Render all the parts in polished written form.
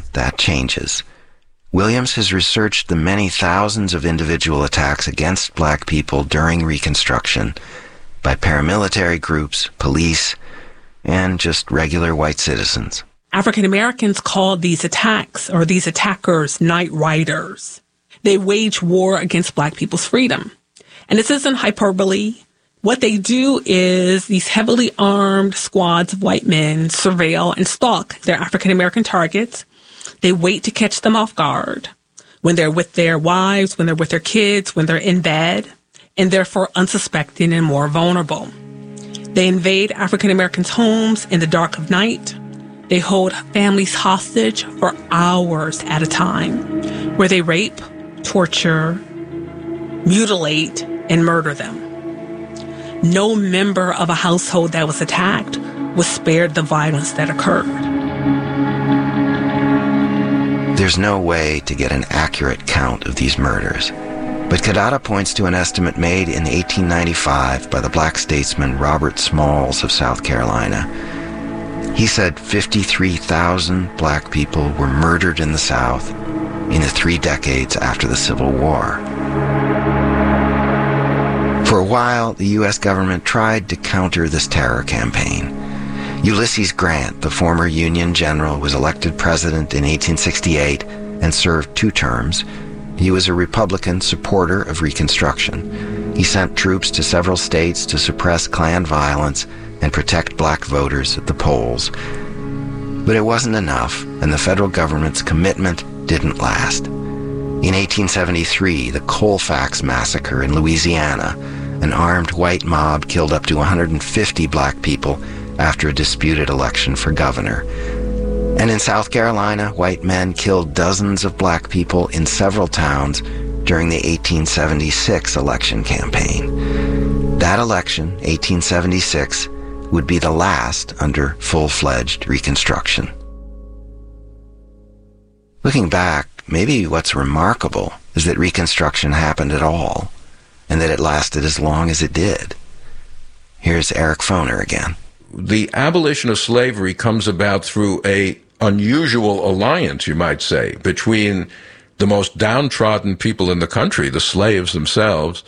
that changes. Williams has researched the many thousands of individual attacks against black people during Reconstruction by paramilitary groups, police, and just regular white citizens. African Americans called these attacks or these attackers night riders. They wage war against black people's freedom. And this isn't hyperbole. What they do is these heavily armed squads of white men surveil and stalk their African American targets. They wait to catch them off guard when they're with their wives, when they're with their kids, when they're in bed, and therefore unsuspecting and more vulnerable. They invade African Americans' homes in the dark of night. They hold families hostage for hours at a time, where they rape, torture, mutilate, and murder them. No member of a household that was attacked was spared the violence that occurred. There's no way to get an accurate count of these murders, but Kidada points to an estimate made in 1895 by the black statesman Robert Smalls of South Carolina. He said 53,000 black people were murdered in the South in the 3 decades after the Civil War. For a while, the U.S. government tried to counter this terror campaign. Ulysses Grant, the former Union general, was elected president in 1868 and served 2 terms. He was a Republican supporter of Reconstruction. He sent troops to several states to suppress Klan violence and protect black voters at the polls. But it wasn't enough, and the federal government's commitment didn't last. In 1873, the Colfax Massacre in Louisiana, an armed white mob killed up to 150 black people after a disputed election for governor. And in South Carolina, white men killed dozens of black people in several towns during the 1876 election campaign. That election, 1876, would be the last under full-fledged Reconstruction. Looking back, maybe what's remarkable is that Reconstruction happened at all, and that it lasted as long as it did. Here's Eric Foner again. The abolition of slavery comes about through a unusual alliance, you might say, between the most downtrodden people in the country, the slaves themselves,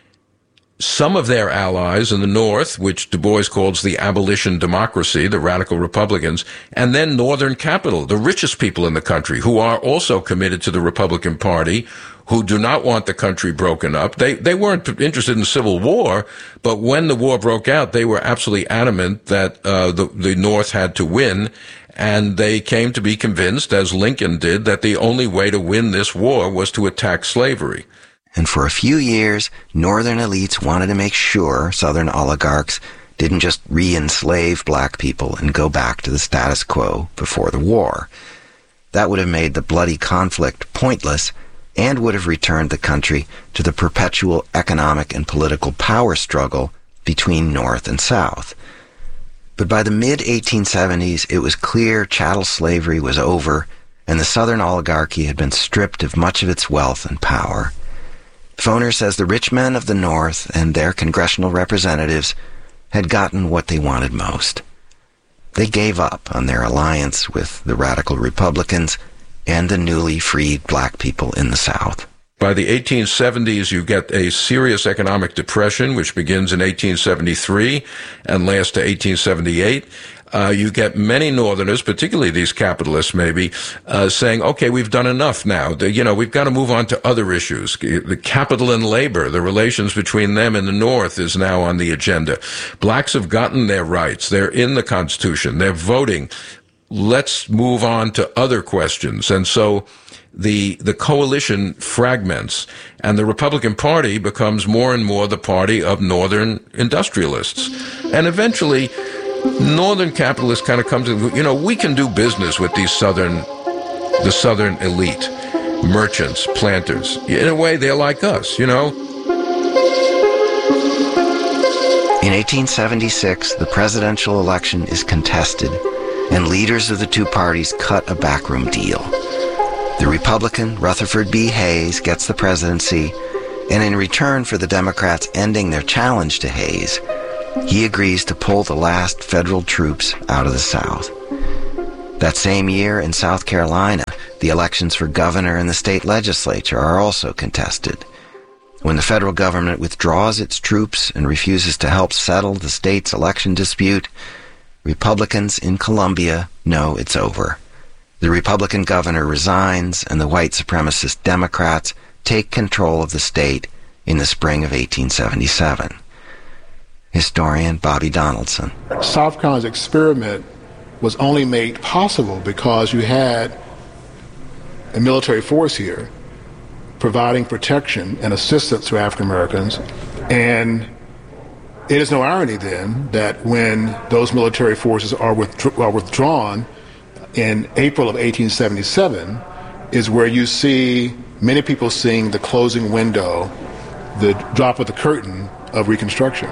some of their allies in the North, which Du Bois calls the abolition democracy, the radical Republicans, and then Northern capital, the richest people in the country, who are also committed to the Republican Party, who do not want the country broken up. They weren't interested in civil war, but when the war broke out, they were absolutely adamant that the North had to win, and they came to be convinced, as Lincoln did, that the only way to win this war was to attack slavery. And for a few years, Northern elites wanted to make sure Southern oligarchs didn't just re-enslave black people and go back to the status quo before the war. That would have made the bloody conflict pointless and would have returned the country to the perpetual economic and political power struggle between North and South. But by the mid-1870s, it was clear chattel slavery was over, and the Southern oligarchy had been stripped of much of its wealth and power. Foner says the rich men of the North and their congressional representatives had gotten what they wanted most. They gave up on their alliance with the radical Republicans and the newly freed black people in the South. By the 1870s, you get a serious economic depression, which begins in 1873 and lasts to 1878. You get many Northerners, particularly these capitalists maybe, saying, okay, we've done enough now. We've got to move on to other issues. The capital and labor, the relations between them and the North is now on the agenda. Blacks have gotten their rights. They're in the Constitution. They're voting. Let's move on to other questions. And so the coalition fragments, and the Republican Party becomes more and more the party of Northern industrialists. And eventually, Northern capitalists kind of come to, we can do business with the Southern elite, merchants, planters. In a way, they're like us, In 1876, the presidential election is contested, and leaders of the two parties cut a backroom deal. The Republican, Rutherford B. Hayes, gets the presidency, and in return for the Democrats ending their challenge to Hayes, he agrees to pull the last federal troops out of the South. That same year in South Carolina, The elections for governor and the state legislature are also contested. When the federal government withdraws its troops and refuses to help settle the state's election dispute, Republicans in Columbia know it's over. The Republican governor resigns, and the white supremacist Democrats take control of the state in the spring of 1877. Historian Bobby Donaldson. South Carolina's experiment was only made possible because you had a military force here providing protection and assistance to African Americans. And it is no irony then that when those military forces are withdrawn in April of 1877 is where you see many people seeing the closing window, the drop of the curtain of Reconstruction.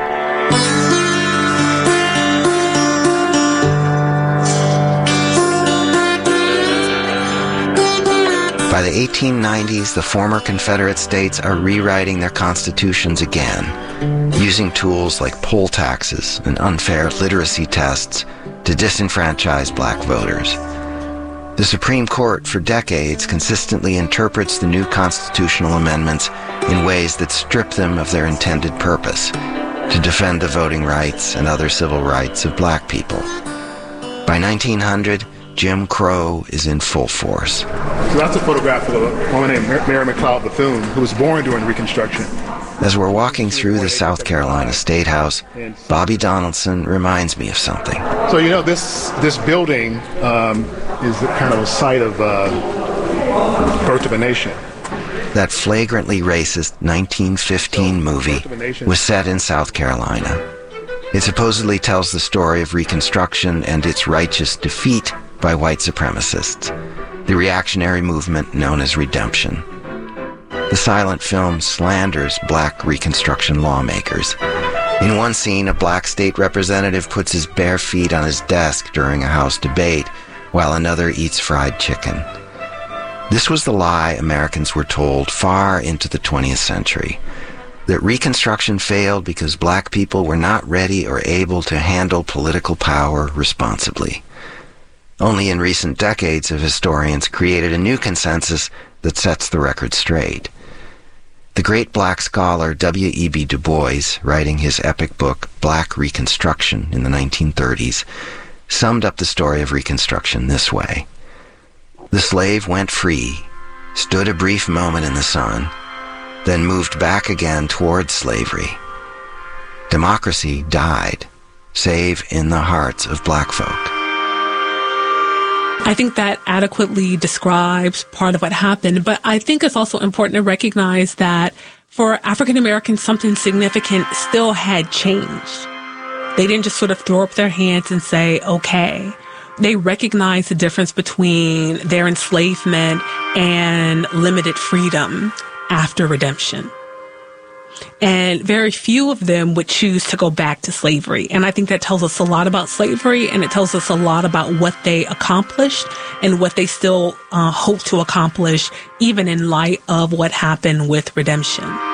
By the 1890s, the former Confederate states are rewriting their constitutions again, using tools like poll taxes and unfair literacy tests to disenfranchise black voters. The Supreme Court, for decades, consistently interprets the new constitutional amendments in ways that strip them of their intended purpose, to defend the voting rights and other civil rights of black people. By 1900, Jim Crow is in full force. So that's a photograph of a woman named Mary McLeod Bethune, who was born during Reconstruction. As we're walking through the South Carolina State House, Bobby Donaldson reminds me of something. So, you know, this building is kind of a site of Birth of a Nation. That flagrantly racist 1915 movie was set in South Carolina. It supposedly tells the story of Reconstruction and its righteous defeat by white supremacists, the reactionary movement known as Redemption. The silent film slanders black Reconstruction lawmakers. In one scene, a black state representative puts his bare feet on his desk during a House debate, while another eats fried chicken. This was the lie Americans were told far into the 20th century, that Reconstruction failed because black people were not ready or able to handle political power responsibly. Only in recent decades have historians created a new consensus that sets the record straight. The great black scholar W.E.B. Du Bois, writing his epic book Black Reconstruction in the 1930s, summed up the story of Reconstruction this way. The slave went free, stood a brief moment in the sun, then moved back again towards slavery. Democracy died, save in the hearts of black folk. I think that adequately describes part of what happened, but I think it's also important to recognize that for African Americans, something significant still had changed. They didn't just sort of throw up their hands and say, okay. They recognized the difference between their enslavement and limited freedom after redemption. And very few of them would choose to go back to slavery. And I think that tells us a lot about slavery, and it tells us a lot about what they accomplished and what they still hope to accomplish, even in light of what happened with redemption.